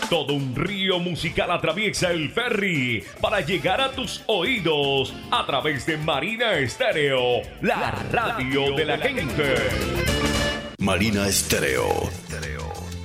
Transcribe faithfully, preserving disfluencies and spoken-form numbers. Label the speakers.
Speaker 1: Todo un río musical atraviesa el ferry para llegar a tus oídos a través de Marina Estéreo, la radio de la gente.
Speaker 2: Marina Estéreo.